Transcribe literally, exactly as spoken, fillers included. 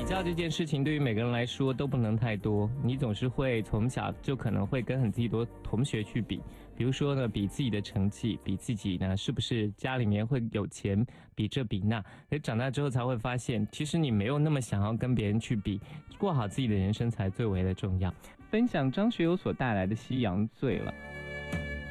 较这件事情对于每个人来说都不能太多，你总是会从小就可能会跟很自己多同学去比，比如说呢，比自己的成绩，比自己呢是不是家里面会有钱，比这比那。而长大之后才会发现，其实你没有那么想要跟别人去比，过好自己的人生才最为的重要。分享张学友所带来的《西洋醉了》。